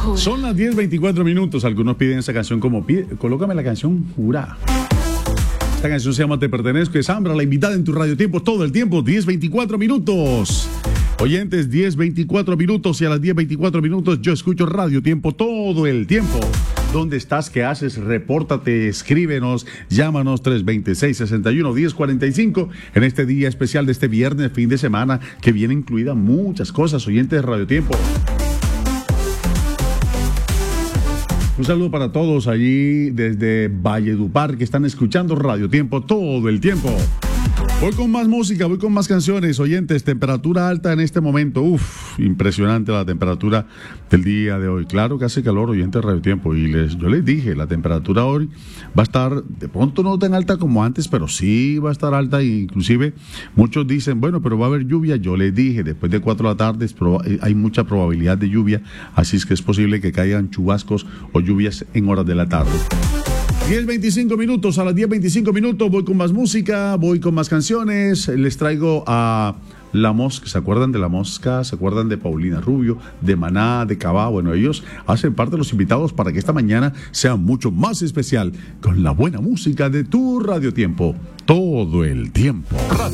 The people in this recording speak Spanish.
Son las 10:24 minutos. Algunos piden esa canción como colócame la canción Jurá. Esta canción se llama Te Pertenezco, es Ambra, la invitada en tu Radio Tiempo todo el tiempo, 10:24 minutos. Oyentes, 10:24 minutos y a las 10:24 minutos yo escucho Radio Tiempo todo el tiempo. ¿Dónde estás? ¿Qué haces? Repórtate, escríbenos, llámanos 326-61-1045 en este día especial de este viernes, fin de semana, que viene incluida muchas cosas, oyentes de Radio Tiempo. Un saludo para todos allí desde Valledupar que están escuchando Radio Tiempo todo el tiempo. Voy con más música, voy con más canciones, oyentes. Temperatura alta en este momento. Impresionante la temperatura del día de hoy. Claro que hace calor, oyentes de Radio Tiempo. Y yo les dije, la temperatura hoy va a estar, de pronto no tan alta como antes, pero sí va a estar alta. Inclusive muchos dicen, bueno, pero va a haber lluvia. Yo les dije, después de 4 de la tarde hay mucha probabilidad de lluvia. Así es que es posible que caigan chubascos o lluvias en horas de la tarde. 10:25 minutos, a las 10:25 minutos voy con más música, voy con más canciones, les traigo a La Mosca. ¿Se acuerdan de La Mosca? ¿Se acuerdan de Paulina Rubio, de Maná, de Cabá? Bueno, ellos hacen parte de los invitados para que esta mañana sea mucho más especial con la buena música de tu Radio Tiempo, todo el tiempo.